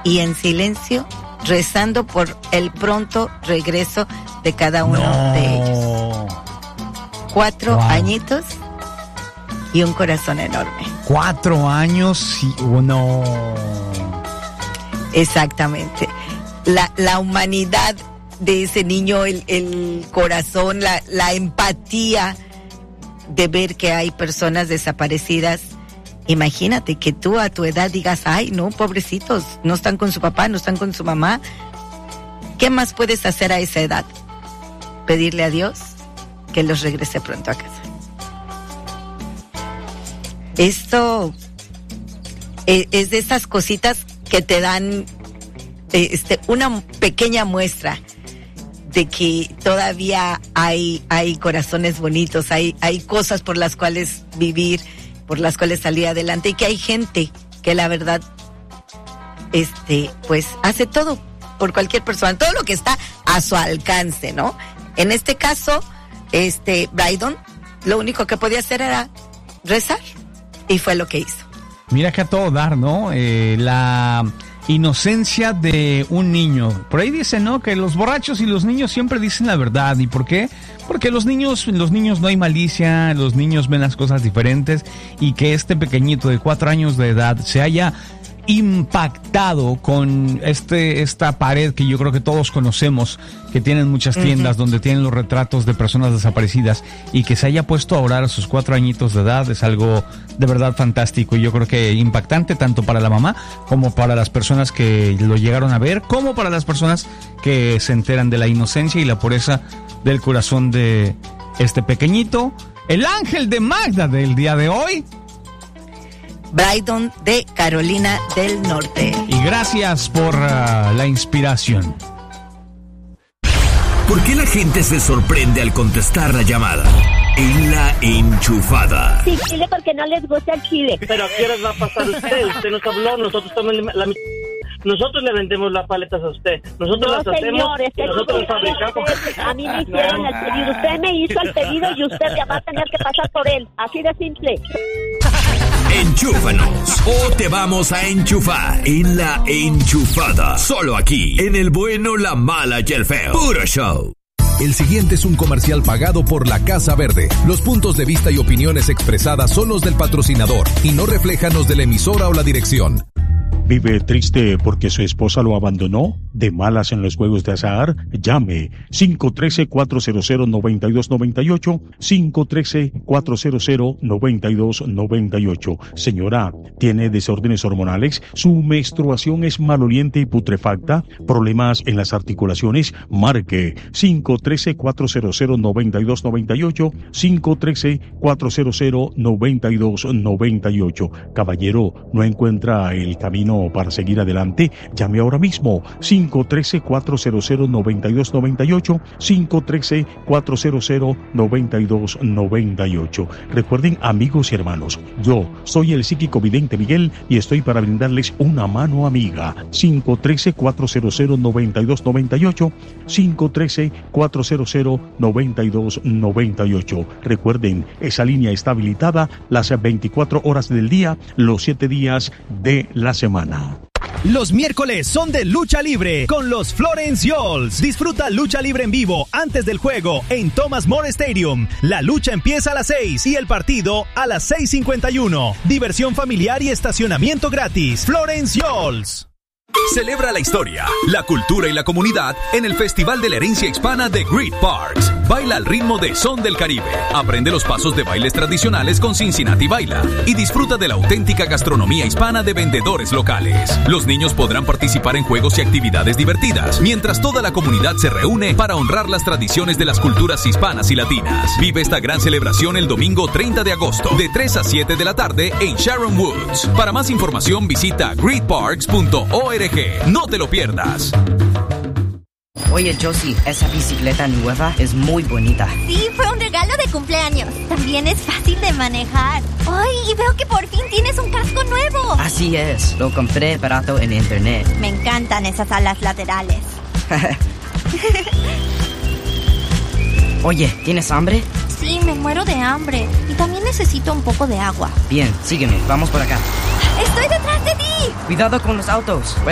y en silencio, rezando por el pronto regreso de cada uno de ellos. 4 añitos y un corazón enorme. 4 años y uno. Exactamente. La humanidad de ese niño, el corazón, la empatía de ver que hay personas desaparecidas. Imagínate que tú a tu edad digas, ay, no, pobrecitos, no están con su papá, no están con su mamá. ¿Qué más puedes hacer a esa edad? Pedirle a Dios que los regrese pronto a casa. Esto es de esas cositas que te dan una pequeña muestra de que todavía hay corazones bonitos, hay cosas por las cuales vivir, por las cuales salir adelante, y que hay gente que la verdad pues hace todo por cualquier persona, todo lo que está a su alcance, ¿no? En este caso, Brydon lo único que podía hacer era rezar, y fue lo que hizo. Mira que a todo dar, ¿no? La inocencia de un niño. Por ahí dicen, ¿no?, que los borrachos y los niños siempre dicen la verdad. ¿Y por qué? Porque los niños no hay malicia, los niños ven las cosas diferentes, y que este pequeñito de 4 años de edad se haya impactado con esta pared que yo creo que todos conocemos, que tienen muchas tiendas donde tienen los retratos de personas desaparecidas, y que se haya puesto a orar a sus 4 añitos de edad es algo de verdad fantástico, y yo creo que impactante tanto para la mamá como para las personas que lo llegaron a ver, como para las personas que se enteran de la inocencia y la pureza del corazón de este pequeñito, el ángel de Magda del día de hoy, Brydon de Carolina del Norte. Y gracias por la inspiración. ¿Por qué la gente se sorprende al contestar la llamada? En La Enchufada. Sí, chile porque no les gusta el chile. Pero ¿a qué horas va a pasar usted? Usted nos habló, nosotros estamos nosotros le vendemos las paletas a usted. Nosotros las hacemos, nosotros las fabricamos. A mí me hicieron el pedido. Usted me hizo el pedido y usted ya va a tener que pasar por él. Así de simple. Enchúfanos o te vamos a enchufar en La Enchufada. Solo aquí, en el bueno, la mala y el feo. Puro show. El siguiente es un comercial pagado por la Casa Verde. Los puntos de vista y opiniones expresadas son los del patrocinador y no reflejan los de la emisora o la dirección. ¿Vive triste porque su esposa lo abandonó? ¿De malas en los juegos de azar? Llame 513-400-9298, 513-400-9298. Señora, ¿tiene desórdenes hormonales? ¿Su menstruación es maloliente y putrefacta? ¿Problemas en las articulaciones? Marque 513-400-9298, 513-400-9298. Caballero, ¿no encuentra el camino para seguir adelante? Llame ahora mismo 513-400-9298, 513-400-9298. Recuerden, amigos y hermanos, yo soy el psíquico vidente Miguel y estoy para brindarles una mano amiga. 513-400-9298, 513-400-9298. Recuerden, esa línea está habilitada las 24 horas del día, los 7 días de la semana. Los miércoles son de lucha libre con los Florence Yols. Disfruta lucha libre en vivo antes del juego en Thomas More Stadium. La lucha empieza a las 6 y el partido a las 6:51. Diversión familiar y estacionamiento gratis. Florence Yols. Celebra la historia, la cultura y la comunidad en el Festival de la Herencia Hispana de Great Parks. Baila al ritmo de Son del Caribe. Aprende los pasos de bailes tradicionales con Cincinnati Baila y disfruta de la auténtica gastronomía hispana de vendedores locales. Los niños podrán participar en juegos y actividades divertidas, mientras toda la comunidad se reúne para honrar las tradiciones de las culturas hispanas y latinas. Vive esta gran celebración el domingo 30 de agosto, de 3 a 7 de la tarde en Sharon Woods. Para más información visita greatparks.org. No te lo pierdas. Oye, Josie, esa bicicleta nueva es muy bonita. Sí, fue un regalo de cumpleaños. También es fácil de manejar. ¡Ay, y veo que por fin tienes un casco nuevo! Así es, lo compré barato en internet. Me encantan esas alas laterales. Oye, ¿tienes hambre? Sí, me muero de hambre. Y también necesito un poco de agua. Bien, sígueme, vamos por acá. ¡Estoy detrás de ti! Cuidado con los autos.